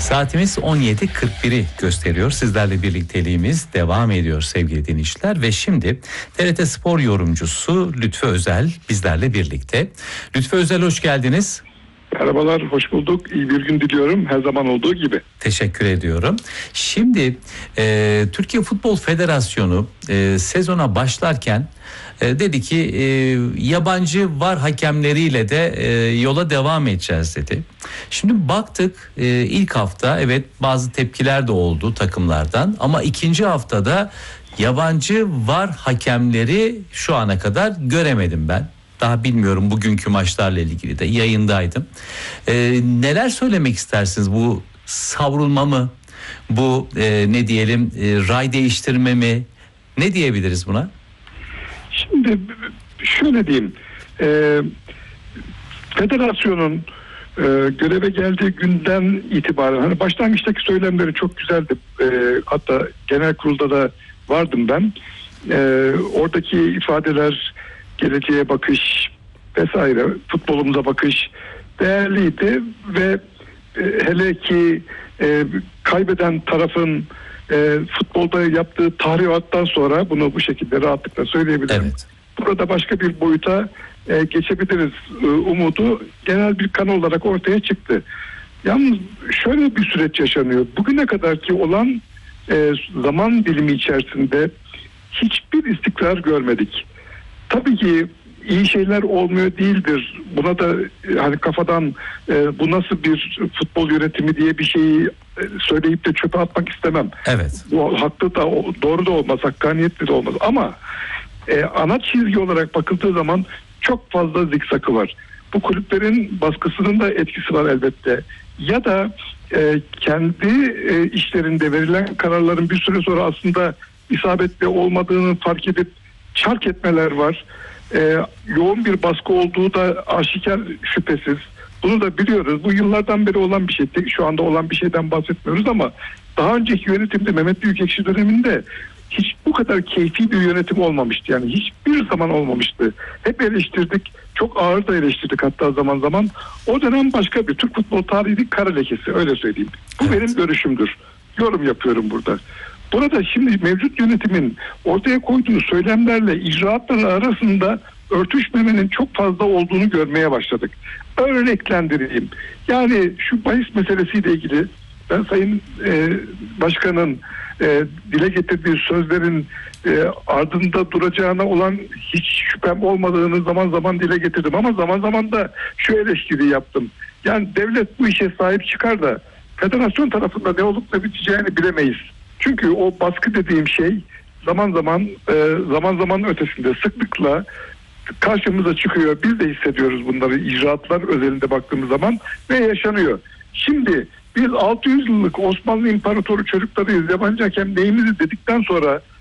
Saatimiz 17.41'i gösteriyor. Sizlerle birlikteliğimiz devam ediyor sevgili dinleyiciler. Ve şimdi TRT Spor yorumcusu Lütfü Özel bizlerle birlikte. Lütfü Özel, hoş geldiniz. Merhabalar, hoş bulduk. İyi bir gün diliyorum, her zaman olduğu gibi. Teşekkür ediyorum. Şimdi Türkiye Futbol Federasyonu sezona başlarken dedi ki yabancı VAR hakemleriyle de yola devam edeceğiz dedi. Şimdi baktık ilk hafta evet bazı tepkiler de oldu takımlardan, ama ikinci haftada yabancı VAR hakemleri şu ana kadar göremedim ben. Daha bilmiyorum, bugünkü maçlarla ilgili de yayındaydım. Neler söylemek istersiniz? Bu savrulma mı? Bu ne diyelim, ray değiştirme mi? Ne diyebiliriz buna? Şimdi şöyle diyeyim. Federasyonun göreve geldiği günden itibaren, hani başlangıçtaki söylemleri çok güzeldi. Hatta genel kurulda da vardım ben. Oradaki ifadeler, geleceğe bakış vesaire, futbolumuza bakış değerliydi ve hele ki kaybeden tarafın futbolda yaptığı tahribattan sonra bunu bu şekilde rahatlıkla söyleyebilirim. Evet. Burada başka bir boyuta geçebiliriz umudu genel bir kanı olarak ortaya çıktı. Yalnız şöyle bir süreç yaşanıyor. Bugüne kadarki olan zaman dilimi içerisinde hiçbir istikrar görmedik. Tabii ki iyi şeyler olmuyor değildir. Buna da hani kafadan bu nasıl bir futbol yönetimi diye bir şeyi söyleyip de çöpe atmak istemem. Evet. Bu haklı da doğru da olmaz, hakkaniyetli de olmaz. Ama ana çizgi olarak bakıldığı zaman çok fazla zikzakı var. Bu kulüplerin baskısının da etkisi var elbette. Ya da kendi işlerinde verilen kararların bir süre sonra aslında isabetli olmadığını fark edip çark etmeler var. Yoğun bir baskı olduğu da aşikar, şüphesiz. Bunu da biliyoruz. Bu yıllardan beri olan bir şey. Şu anda olan bir şeyden bahsetmiyoruz ama daha önceki yönetimde, Mehmet Büyükekşi döneminde hiç bu kadar keyfi bir yönetim olmamıştı. Yani hiçbir zaman olmamıştı. Hep eleştirdik. Çok ağır da eleştirdik hatta zaman zaman. O dönem başka bir Türk futbol tarihi kara lekesi, öyle söyleyeyim. Bu evet, benim görüşümdür. Yorum yapıyorum burada. Burada şimdi mevcut yönetimin ortaya koyduğu söylemlerle icraatlar arasında örtüşmemenin çok fazla olduğunu görmeye başladık. Örneklendireyim. Yani şu bahis meselesiyle ilgili ben Sayın Başkan'ın dile getirdiği sözlerin ardında duracağına olan hiç şüphem olmadığını zaman zaman dile getirdim. Ama zaman zaman da şu eleştiri yaptım. Yani devlet bu işe sahip çıkar da federasyon tarafında ne olup ne biteceğini bilemeyiz. Çünkü o baskı dediğim şey zaman zaman ötesinde sıklıkla karşımıza çıkıyor. Biz de hissediyoruz bunları icraatlar özelinde baktığımız zaman ve yaşanıyor. Şimdi biz 600 yıllık Osmanlı İmparatoru çocuklarıyız, yabancı hakem neyimiz dedikten sonra